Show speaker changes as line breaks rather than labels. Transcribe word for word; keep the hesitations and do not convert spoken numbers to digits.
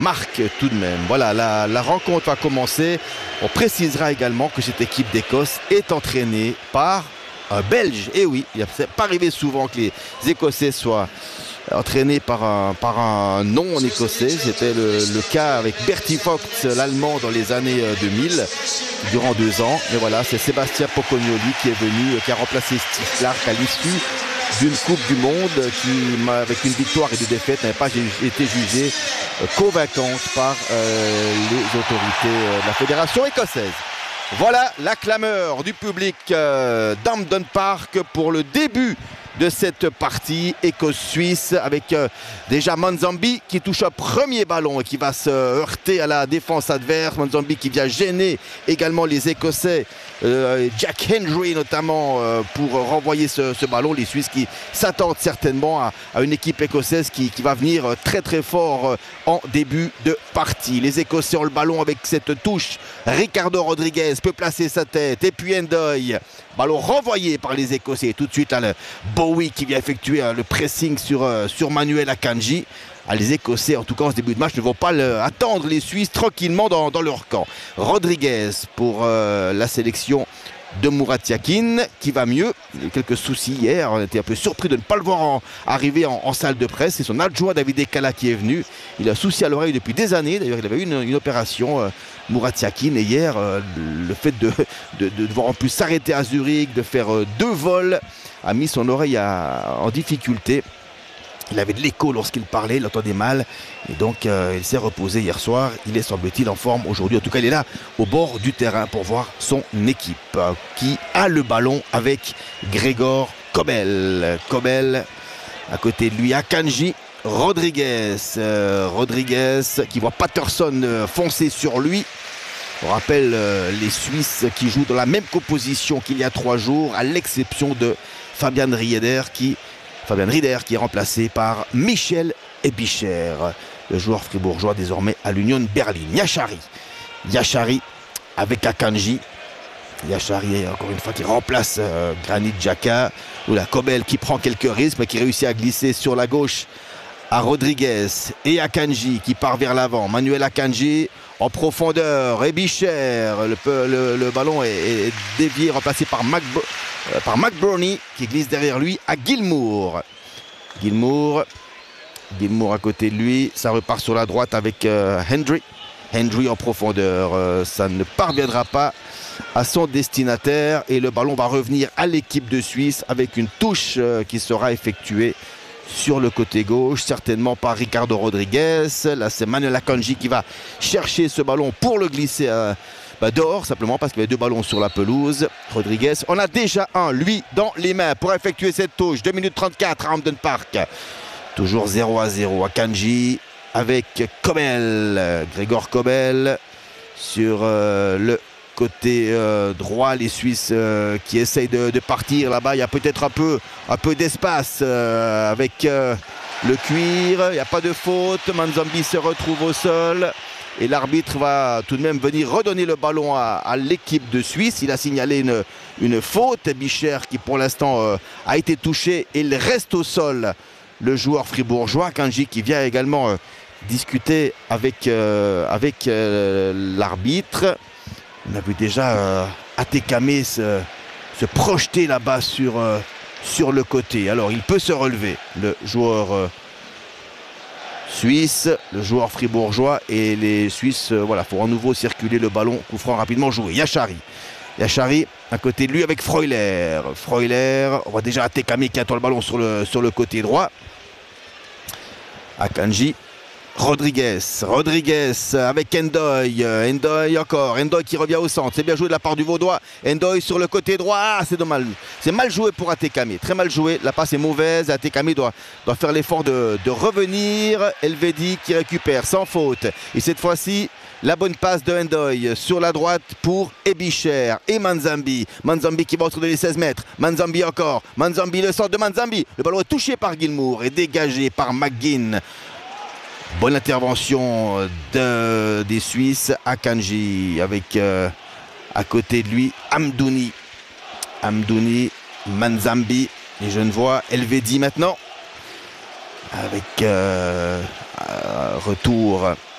marque tout de même. Voilà, la, la rencontre va commencer. On précisera également que cette équipe d'Écosse est entraînée par un Belge. Et oui, il n'est pas arrivé souvent que les Écossais soient entraînés par un, par un non-écossais. C'était le, le cas avec Bertie Vogts, l'Allemand, dans les années deux mille, durant deux ans. Mais voilà, c'est Sébastien Pocognoli qui est venu, qui a remplacé Steve Clark à l'issue d'une Coupe du Monde qui, avec une victoire et deux défaites, n'avait pas été jugée convaincante par euh, les autorités de la fédération écossaise. Voilà la clameur du public euh, d'Hampden Park pour le début de cette partie Écosse-Suisse avec euh, déjà Manzambi qui touche un premier ballon et qui va se heurter à la défense adverse. Manzambi qui vient gêner également les Écossais, euh, Jack Hendry notamment, euh, pour renvoyer ce, ce ballon. Les Suisses qui s'attendent certainement à, à une équipe écossaise qui, qui va venir très très fort euh, en début de partie. Les Écossais ont le ballon avec cette touche. Ricardo Rodriguez peut placer sa tête et puis Ndoye. Ballon renvoyé par les Écossais. Tout de suite, là, le Bowie qui vient effectuer euh, le pressing sur, euh, sur Manuel Akanji. Ah, les Écossais, en tout cas en ce début de match, ne vont pas le, attendre les Suisses tranquillement dans, dans leur camp. Rodriguez pour euh, la sélection de Murat Yakin qui va mieux. Il y a eu quelques soucis hier, on était un peu surpris de ne pas le voir en, arriver en, en salle de presse. C'est son adjoint David Ekala qui est venu. Il a un souci à l'oreille depuis des années, d'ailleurs il avait eu une, une opération, euh, Murat Yakin, et hier euh, le fait de, de, de devoir en plus s'arrêter à Zurich, de faire euh, deux vols, a mis son oreille à, en difficulté. Il avait de l'écho lorsqu'il parlait, il entendait mal. Et donc, euh, il s'est reposé hier soir. Il est, semble-t-il, en forme aujourd'hui. En tout cas, il est là, au bord du terrain, pour voir son équipe, euh, qui a le ballon avec Grégor Kobel. Kobel, à côté de lui, Akanji. Rodriguez. Euh, Rodriguez, qui voit Patterson euh, foncer sur lui. On rappelle euh, les Suisses qui jouent dans la même composition qu'il y a trois jours, à l'exception de Fabian Rieder, qui... Fabian Rieder qui est remplacé par Michel Ebicher, le joueur fribourgeois désormais à l'Union Berlin. Yachari, Yachari avec Akanji. Yachari, encore une fois, qui remplace euh, Granit Xhaka. Ou la Kobel qui prend quelques risques, mais qui réussit à glisser sur la gauche à Rodriguez. Et Akanji qui part vers l'avant. Manuel Akanji en profondeur. Ebicher, le, le, le ballon est, est dévié, remplacé par Mac, euh, par McBurney qui glisse derrière lui à Gilmour. Gilmour, Gilmour à côté de lui. Ça repart sur la droite avec euh, Hendry. Hendry en profondeur. Euh, ça ne parviendra pas à son destinataire. Et le ballon va revenir à l'équipe de Suisse avec une touche euh, qui sera effectuée sur le côté gauche, certainement par Ricardo Rodriguez. Là, c'est Manuel Akanji qui va chercher ce ballon pour le glisser à, bah, dehors, simplement parce qu'il y avait deux ballons sur la pelouse. Rodriguez on a déjà un, lui, dans les mains pour effectuer cette touche. deux minutes trente-quatre à Hampden Park. Toujours zéro à zéro. Akanji avec Kobel. Grégor Kobel sur euh, le côté euh, droit, les Suisses euh, qui essayent de, de partir là-bas. Il y a peut-être un peu, un peu d'espace euh, avec euh, le cuir. Il n'y a pas de faute. Manzambi se retrouve au sol. Et l'arbitre va tout de même venir redonner le ballon à, à l'équipe de Suisse. Il a signalé une, une faute. Bicher qui pour l'instant euh, a été touché. Et il reste au sol, le joueur fribourgeois. Kanji qui vient également euh, discuter avec, euh, avec euh, l'arbitre. On a vu déjà euh, Atekame se, se projeter là-bas sur, euh, sur le côté. Alors il peut se relever, le joueur euh, suisse, le joueur fribourgeois. Et les Suisses, euh, voilà, faut à nouveau circuler le ballon, coup franc rapidement joué. Yachari. Yachari à côté de lui avec Freuler. Freuler, on voit déjà Atekame qui attend le ballon sur le, sur le côté droit. Akanji. Rodriguez, Rodriguez avec Ndoye, Ndoye encore, Ndoye qui revient au centre, c'est bien joué de la part du Vaudois, Ndoye sur le côté droit, ah, c'est dommage, c'est mal joué pour Atekame, très mal joué, la passe est mauvaise, Atekame doit, doit faire l'effort de, de revenir, Elvedi qui récupère sans faute, et cette fois-ci, la bonne passe de Ndoye sur la droite pour Ebicher et Manzambi, Manzambi qui va autour des seize mètres, Manzambi encore, Manzambi le centre de Manzambi, le ballon est touché par Gilmour et dégagé par McGinn. Bonne intervention de, des Suisses. Akanji avec euh, à côté de lui Amdouni. Amdouni, Manzambi, les jeunes voix. Elvedi maintenant. Avec euh, euh, retour